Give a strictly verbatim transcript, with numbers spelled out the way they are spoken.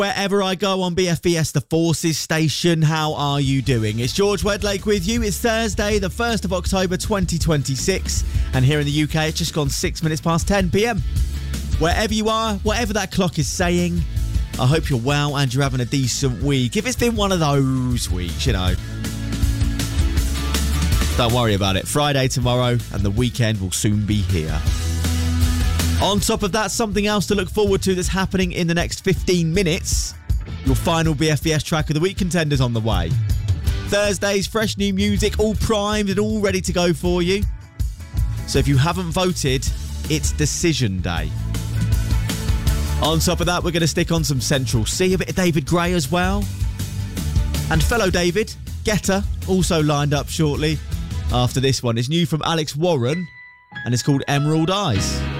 Wherever I go on B F B S, the Forces Station, how are you doing? It's George Wedlake with you. It's Thursday, the first of October twenty twenty-six, and here in the U K, it's just gone six minutes past ten p.m. Wherever you are, whatever that clock is saying, I hope you're well and you're having a decent week. If it's been one of those weeks, you know, don't worry about it. Friday tomorrow and the weekend will soon be here. On top of that, something else to look forward to that's happening in the next fifteen minutes. Your final B F B S track of the week contenders on the way. Thursday's fresh new music, all primed and all ready to go for you. So if you haven't voted, it's decision day. On top of that, we're going to stick on some Central C, a bit of David Gray as well. And fellow David, Guetta, also lined up shortly. After this one, it's new from Alex Warren and it's called Emerald Eyes.